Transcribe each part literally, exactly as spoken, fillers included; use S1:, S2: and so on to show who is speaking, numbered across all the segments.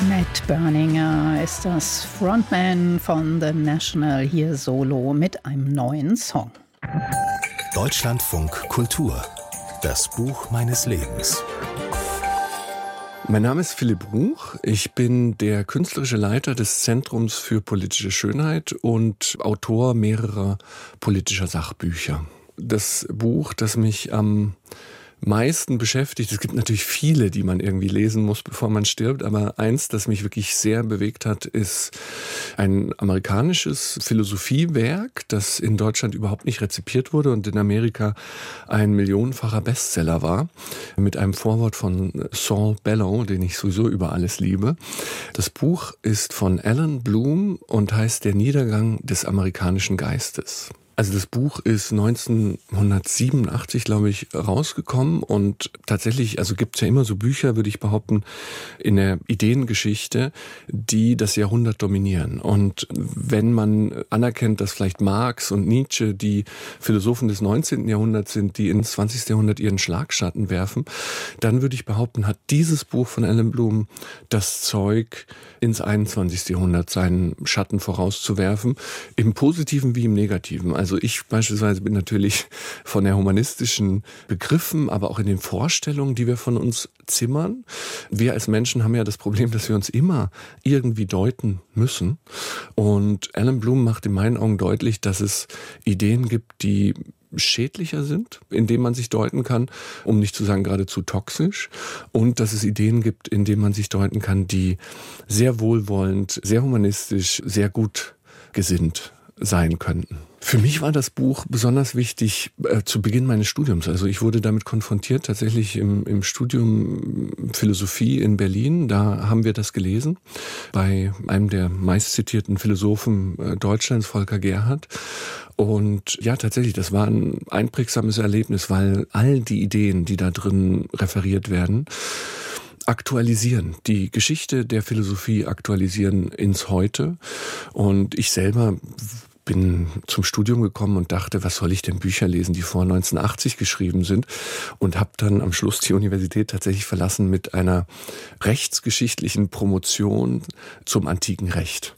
S1: Matt Berninger ist das Frontman von The National hier solo mit einem neuen Song.
S2: Deutschlandfunk Kultur. Das Buch meines Lebens.
S3: Mein Name ist Philipp Ruch. Ich bin der künstlerische Leiter des Zentrums für politische Schönheit und Autor mehrerer politischer Sachbücher. Das Buch, das mich am meisten beschäftigt, es gibt natürlich viele, die man irgendwie lesen muss, bevor man stirbt, aber eins, das mich wirklich sehr bewegt hat, ist ein amerikanisches Philosophiewerk, das in Deutschland überhaupt nicht rezipiert wurde und in Amerika ein millionenfacher Bestseller war, mit einem Vorwort von Saul Bellow, den ich sowieso über alles liebe. Das Buch ist von Alan Bloom und heißt Der Niedergang des amerikanischen Geistes. Also das Buch ist neunzehnhundertsiebenundachtzig, glaube ich, rausgekommen und tatsächlich, also gibt es ja immer so Bücher, würde ich behaupten, in der Ideengeschichte, die das Jahrhundert dominieren. Und wenn man anerkennt, dass vielleicht Marx und Nietzsche die Philosophen des neunzehnten Jahrhunderts sind, die ins zwanzigsten Jahrhundert ihren Schlagschatten werfen, dann würde ich behaupten, hat dieses Buch von Alan Bloom das Zeug, ins einundzwanzigsten Jahrhundert seinen Schatten vorauszuwerfen, im Positiven wie im Negativen. Also ich beispielsweise bin natürlich von der humanistischen Begriffen, aber auch in den Vorstellungen, die wir von uns zimmern. Wir als Menschen haben ja das Problem, dass wir uns immer irgendwie deuten müssen. Und Alan Bloom macht in meinen Augen deutlich, dass es Ideen gibt, die schädlicher sind, indem man sich deuten kann, um nicht zu sagen geradezu toxisch, und dass es Ideen gibt, in denen man sich deuten kann, die sehr wohlwollend, sehr humanistisch, sehr gut gesinnt sein könnten. Für mich war das Buch besonders wichtig äh, zu Beginn meines Studiums. Also ich wurde damit konfrontiert, tatsächlich im, im Studium Philosophie in Berlin. Da haben wir das gelesen, bei einem der meistzitierten Philosophen äh, Deutschlands, Volker Gerhardt. Und ja, tatsächlich, das war ein einprägsames Erlebnis, weil all die Ideen, die da drin referiert werden, aktualisieren, die Geschichte der Philosophie aktualisieren ins Heute. Und ich selber bin zum Studium gekommen und dachte, was soll ich denn Bücher lesen, die vor neunzehnhundertachtzig geschrieben sind, und habe dann am Schluss die Universität tatsächlich verlassen mit einer rechtsgeschichtlichen Promotion zum antiken Recht.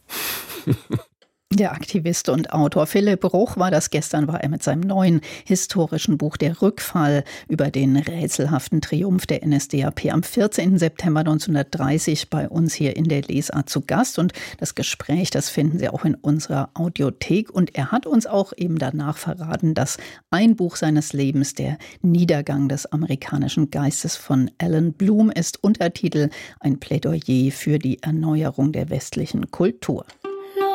S1: Der Aktivist und Autor Philipp Ruch war das. Gestern war er mit seinem neuen historischen Buch Der Rückfall über den rätselhaften Triumph der N S D A P am vierzehnten September neunzehnhundertdreißig bei uns hier in der Lesart zu Gast. Und das Gespräch, das finden Sie auch in unserer Audiothek. Und er hat uns auch eben danach verraten, dass ein Buch seines Lebens Der Niedergang des amerikanischen Geistes von Alan Bloom ist. Untertitel: Ein Plädoyer für die Erneuerung der westlichen Kultur.